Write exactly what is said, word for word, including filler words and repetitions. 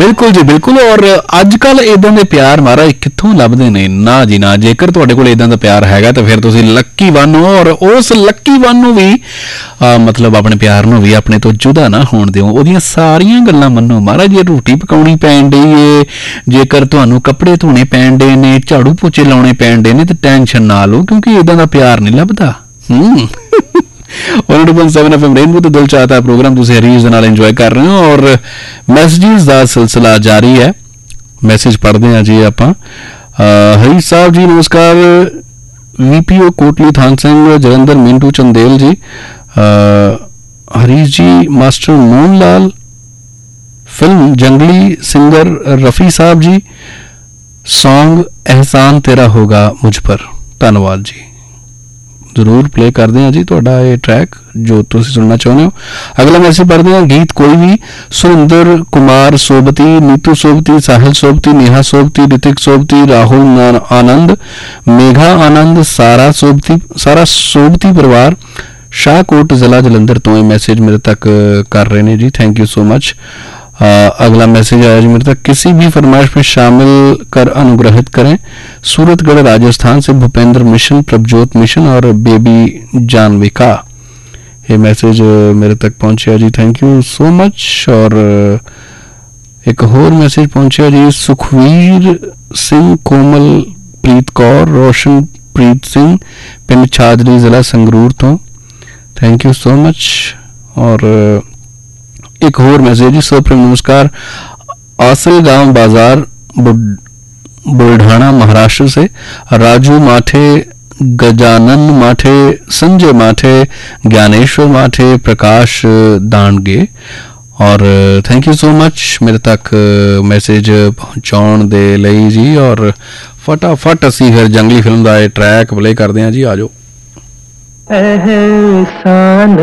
बिल्कुल जी बिल्कुल। और अजकल इदां दे प्यार महाराज कित्थों लभदे ने? ना जी ना। जेकर तुहाडे कोल इदां दा प्यार हैगा तो फिर तुसीं लक्की वन हो। और उस लक्की वन नूं भी मतलब अपने प्यार नूं भी अपने तो जुदा ना होण दिओ। ओहदियां सारियां गल्लां मन्नो महाराज। जे रोटी पकाउणी पैण डई है, जेकर तुहानूं कपड़े धोने पैण डे ने, झाड़ू पोचे लाउणे पैण डे ने, ते टेंशन ना लो क्योंकि इदां दा प्यार नहीं लभदा। हूँ one two point seven F M rainbow तो दिल चाहता है प्रोग्राम तुम हरीश नाल इंजॉय कर रहे हो। और मैसेजेस का सिलसिला जारी है। मैसेज पढ़ते हैं जी आप। हरीश साहब जी नमस्कार। वीपीओ कोटली थान सिंह जलंधर मिंटू चंदेल जी। आ, हरीश जी मास्टर मोहन लाल फिल्म जंगली सिंगर रफ़ी साहब जी सॉन्ग एहसान तेरा होगा मुझ पर। धन्यवाद जी। जरूर प्ले करते हैं जी तुहाडा ये ट्रैक जो तुम सुनना चाहते हो। अगला मैसेज पढ़ते हैं। गीत कोई भी सुरेंद्र कुमार सोबती, नीतू सोबती, साहिल सोबती, नेहा सोबती, ऋतिक सोबती, राहुल आनंद, मेघा आनंद, सारा सोबती, सारा सोबती परिवार शाहकोट जिला जलंधर तो ये मैसेज मेरे तक कर रहे हैं जी। Thank you so much. आ, अगला मैसेज आया जी मेरे तक। किसी भी फरमाइश में शामिल कर अनुग्रहित करें। सूरतगढ़ राजस्थान से भूपेंद्र मिशन, प्रभजोत मिशन और बेबी जानविका। ये मैसेज मेरे तक पहुंचा जी। Thank you so much. और एक और मैसेज पहुंचा जी। सुखवीर सिंह, कोमल प्रीत कौर, रोशन प्रीत सिंह, पिंड छाजरी जिला संगरूर तो। Thank you so much. और एक और मैसेज सुप्रीम नमस्कार। आसल गांव बाजार बुल्ढाना महाराष्ट्र से राजू माठे, गजानन माठे, संजय माठे, ज्ञानेश्वर माठे, प्रकाश दांडगे। और थैंक यू सो मच मेरे तक मैसेज पहुंचाने दे लई जी। और फटाफट असी फिर जंगली फिल्म का ट्रैक प्ले करते हैं जी। आ जाओ। एहसान